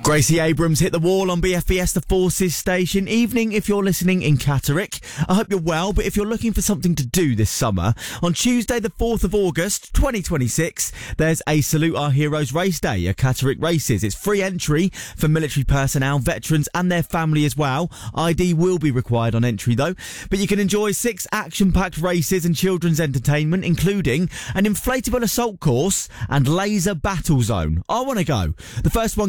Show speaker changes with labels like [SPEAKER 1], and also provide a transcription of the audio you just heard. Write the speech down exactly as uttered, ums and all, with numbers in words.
[SPEAKER 1] Gracie Abrams hit the wall on B F B S The Forces station. Evening if you're listening in Catterick. I hope you're well, but if you're looking for something to do this summer, on Tuesday the fourth of August twenty twenty-six, there's a Salute Our Heroes race day at Catterick Races. It's free entry for military personnel, veterans and their family as well. I D will be required on entry though, but you can enjoy six action-packed races and children's entertainment, including an inflatable assault course and laser battle zone. I want to go. The first one